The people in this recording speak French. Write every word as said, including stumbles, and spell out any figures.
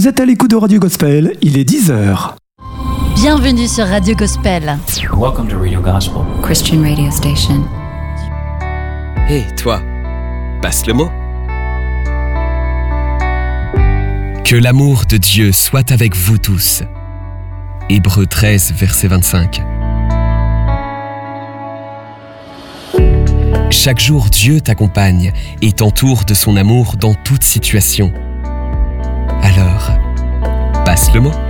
Vous êtes à l'écoute de Radio Gospel, il est dix heures. Bienvenue sur Radio Gospel. Welcome to Radio Gospel. Christian radio station. Hé, hey, toi, passe le mot. Que l'amour de Dieu soit avec vous tous. Hébreux treize, verset vingt-cinq. Chaque jour, Dieu t'accompagne et t'entoure de son amour dans toute situation. Alors, passe le mot.